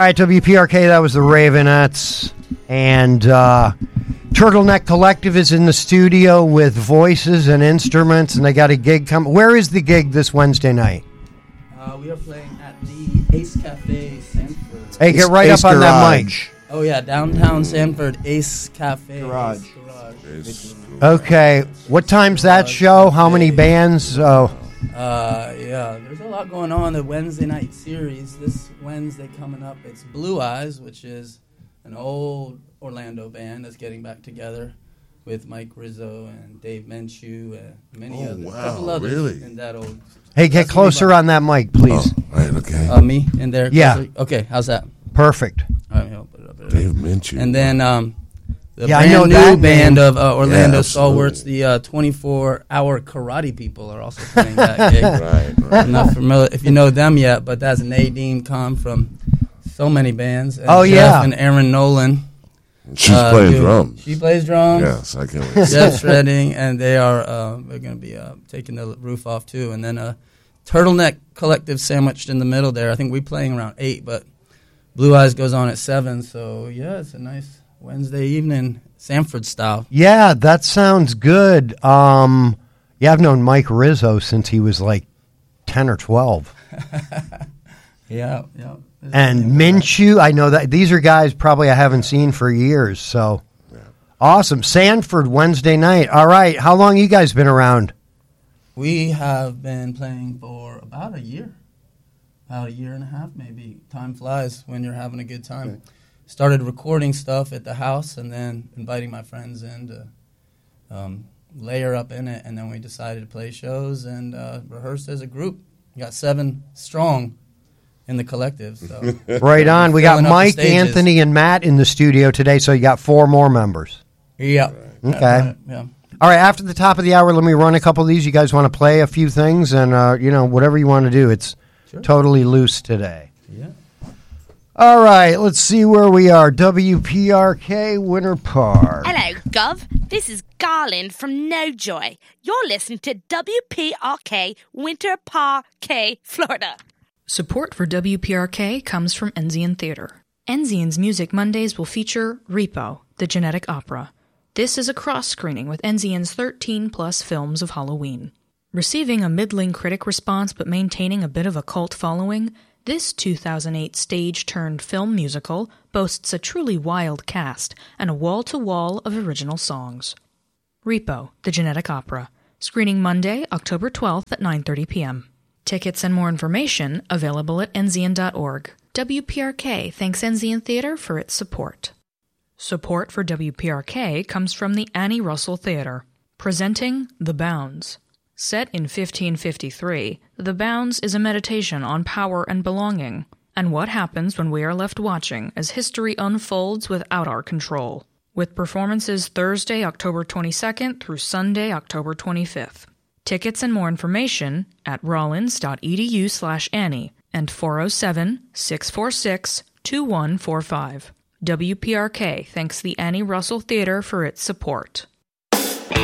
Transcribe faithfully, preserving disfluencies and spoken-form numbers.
All right, W P R K, that was the Ravenettes. And uh, Turtleneck Collective is in the studio with voices and instruments, and they got a gig coming. Where is the gig this Wednesday night? Uh, we are playing at the Ace Cafe, Sanford. Hey, get right Ace up on that Garage. mic. Oh, yeah, downtown Sanford, Ace Cafe. Garage. Ace Garage. Ace- Okay, what time's that show? How many bands? Oh, Uh, yeah, there's a lot going on. The Wednesday night series. This Wednesday coming up, it's Blue Eyes, which is an old Orlando band that's getting back together with Mike Rizzo and Dave Menchu and many Oh, others. wow, a couple others really? in that old. hey, get That's gonna be closer fun. on that mic, please. Oh, right, okay. Uh, me in there. Yeah. closer? Okay, how's that? Perfect. All right, I'll put it up, put it up. Dave Minshew. And then um, the Yeah, I brand know new that band name. of uh, Orlando Yeah, absolutely. stalwarts, the uh, twenty-four hour Karate People, are also playing that gig. Right, right. I'm not familiar if you know them yet, but that's Nadine Khan from so many bands. And Oh, Jeff yeah. and Aaron Nolan. She's uh, playing do- drums. She plays drums. Yes, I can't wait. Jeff shredding, and they are uh, they're going to be uh, taking the roof off too. And then a Turtleneck Collective sandwiched in the middle there. I think we're playing around eight, but Blue Eyes goes on at seven. So yeah, it's a nice Wednesday evening, Sanford style. Yeah, that sounds good. Um, yeah, I've known Mike Rizzo since he was like ten or twelve. Yeah, yeah. And Minshew, I know that these are guys probably I haven't seen for years. So awesome. Sanford Wednesday night. All right. How long you guys been around? We have been playing for about a year, about a year and a half maybe. Time flies when you're having a good time. Okay. Started recording stuff at the house and then inviting my friends in to um, layer up in it, and then we decided to play shows and uh, rehearse as a group. We got seven strong in the collective. So Right on. We got Filling up the Mike, stages. Anthony, and Matt in the studio today, so you got four more members. yeah, Okay. yeah. All right, after the top of the hour, let me run a couple of these. You guys want to play a few things, and, uh, you know, whatever you want to do. It's Sure. totally loose today. Yeah. All right, let's see where we are. W P R K Winter Park. Hello, Gov. This is Garland from No Joy. You're listening to W P R K Winter Park, Florida. Support for W P R K comes from Enzian Theater. Enzian's Music Mondays will feature Repo, the Genetic Opera. This is a cross-screening with Enzian's thirteen-plus films of Halloween. Receiving a middling critic response but maintaining a bit of a cult following, this two thousand eight stage-turned-film musical boasts a truly wild cast and a wall-to-wall of original songs. Repo, the Genetic Opera, screening Monday, October twelfth at nine thirty p.m. Tickets and more information available at enzian dot org. W P R K thanks Enzian Theater for its support. Support for W P R K comes from the Annie Russell Theater, presenting The Bounds. Set in fifteen fifty-three, The Bounds is a meditation on power and belonging, and what happens when we are left watching as history unfolds without our control. With performances Thursday, October twenty-second through Sunday, October twenty-fifth. Tickets and more information at rollins.edu slash Annie and four oh seven, six four six, two one four five. W P R K thanks the Annie Russell Theater for its support.